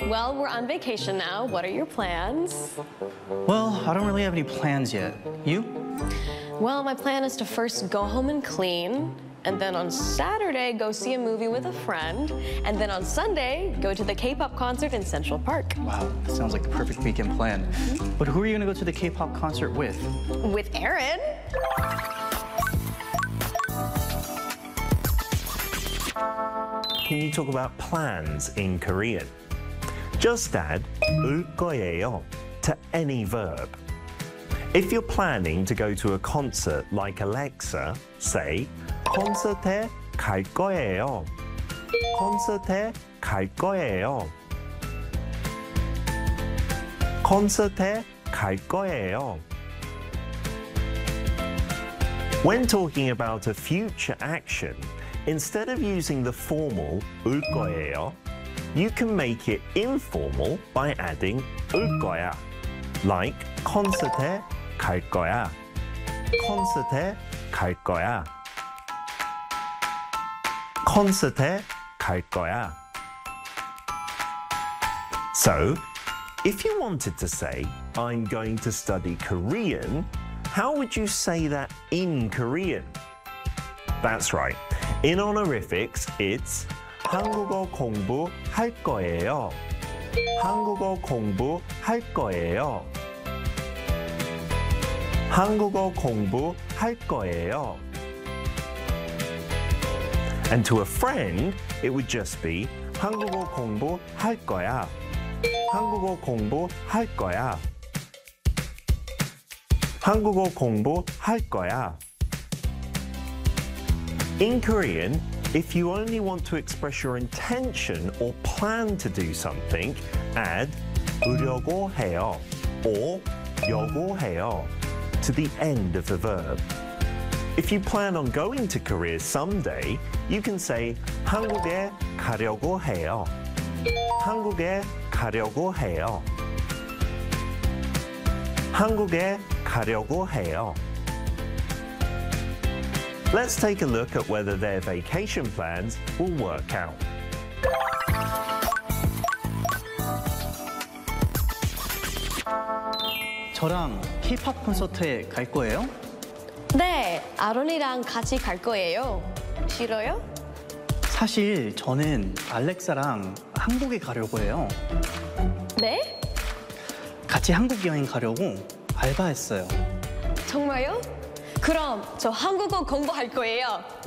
Well, we're on vacation now. What are your plans? Well, I don't really have any plans yet. You? Well, my plan is to first go home and clean, and then on Saturday, go see a movie with a friend, and then on Sunday, go to the K-pop concert in Central Park. Wow, that sounds like the perfect weekend plan. But who are you going to go to the K-pop concert with? With Aaron. Can you talk about plans in Korean? Just add 올 거예요 to any verb. If you're planning to go to a concert like Alexa, say 콘서트에 갈 거예요. 콘서트에 갈 거예요. 콘서트에 갈 거예요. When talking about a future action, instead of using the formal 올 거예요, you can make it informal by adding 올 거야, like 콘서트에 갈 거야, 콘서트에 갈 거야, 콘서트에 갈 거야. So, if you wanted to say, I'm going to study Korean, how would you say that in Korean? That's right. In honorifics, it's 한국어 공부할 거예요. 한국어 공부할 거예요. 한국어 공부할 거예요. And to a friend, it would just be 한국어 공부할 거야. 한국어 공부할 거야. 한국어 공부할 거야. In Korean, if you only want to express your intention or plan to do something, add 으려고 해요 or 려고 해요 to the end of the verb. If you plan on going to Korea someday, you can say 한국에 가려고 해요. 한국에 가려고 해요. 한국에 가려고 해요. Let's take a look at whether their vacation plans will work out. 저랑 K-pop 콘서트에 갈 거예요? 네, 아론이랑 같이 갈 거예요. 싫어요? 사실 저는 알렉사랑 한국에 가려고 해요. 네? 같이 한국 여행 가려고 알바했어요. 정말요? 그럼 저 한국어 공부할 거예요.